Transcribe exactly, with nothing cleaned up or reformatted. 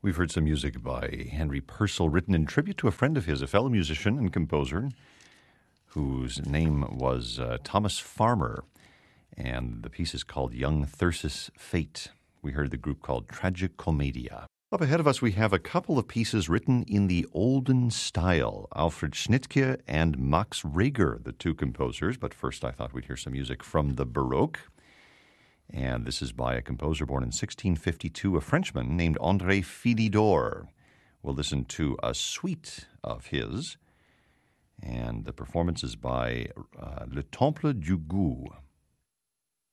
We've heard some music by Henry Purcell, written in tribute to a friend of his, a fellow musician and composer, whose name was uh, Thomas Farmer, and the piece is called Young Thyrsis Fate. We heard the group called Tragicomedia. Up ahead of us, we have a couple of pieces written in the olden style. Alfred Schnittke and Max Reger, the two composers. But first, I thought we'd hear some music from the Baroque. And this is by a composer born in sixteen fifty-two, a Frenchman named André Philidor. We'll listen to a suite of his, and the performance is by uh, Le Temple du Goût.